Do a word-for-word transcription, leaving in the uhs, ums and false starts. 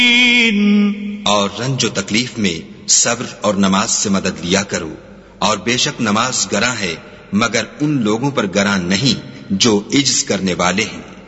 और रंजो तकलीफ में सब्र और नमाज से मदद लिया करो, और बेशक नमाज गरा है मगर उन लोगों पर गरा नहीं जो इज्ज करने वाले हैं।